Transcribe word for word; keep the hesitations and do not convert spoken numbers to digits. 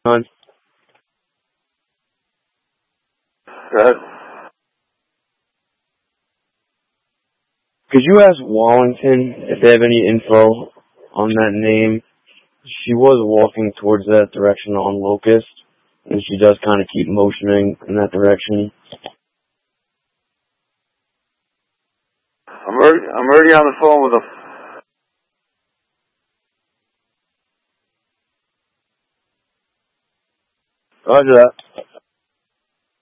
on. Good. Could you ask Wallington if they have any info on that name? She was walking towards that direction on Locust, and she does kind of keep motioning in that direction. I'm already, I'm already on the phone with them. Roger that.